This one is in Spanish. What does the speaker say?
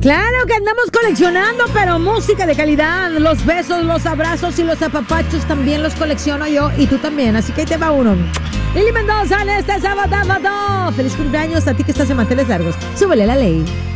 Claro que andamos coleccionando, pero música de calidad. Los besos, los abrazos y los apapachos también los colecciono yo y tú también. Así que ahí te va uno. Lili Mendoza en este sábado. Feliz cumpleaños a ti que estás en manteles largos. Súbele la ley.